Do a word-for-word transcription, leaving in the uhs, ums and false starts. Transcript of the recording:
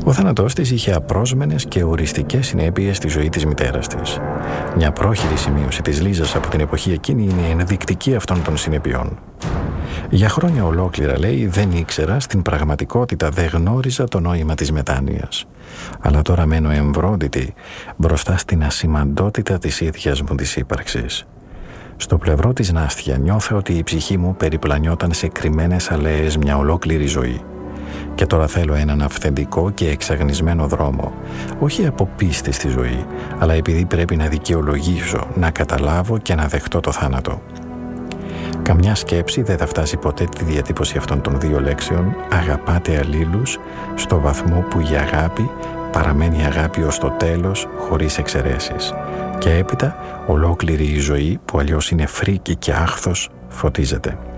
Ο θάνατός της είχε απρόσμενες και οριστικές συνέπειες στη ζωή της μητέρας της. Μια πρόχειρη σημείωση της Λίζας από την εποχή εκείνη είναι ενδεικτική αυτών των συνεπειών. Για χρόνια ολόκληρα, λέει, δεν ήξερα, στην πραγματικότητα δεν γνώριζα το νόημα της μετάνοιας. Αλλά τώρα μένω εμβρόντιτη μπροστά στην ασημαντότητα της ίδιας μου της ύπαρξης. Στο πλευρό της Νάστια νιώθω ότι η ψυχή μου περιπλανιόταν σε κρυμμένες αλέες μια ολόκληρη ζωή. Και τώρα θέλω έναν αυθεντικό και εξαγνισμένο δρόμο, όχι από πίστη στη ζωή, αλλά επειδή πρέπει να δικαιολογήσω, να καταλάβω και να δεχτώ το θάνατο. Καμιά σκέψη δεν θα φτάσει ποτέ τη διατύπωση αυτών των δύο λέξεων «αγαπάτε αλλήλους» στο βαθμό που η αγάπη παραμένει αγάπη ως το τέλος, χωρίς εξαιρέσεις. Και έπειτα ολόκληρη η ζωή, που αλλιώς είναι φρίκη και άχθος, φωτίζεται.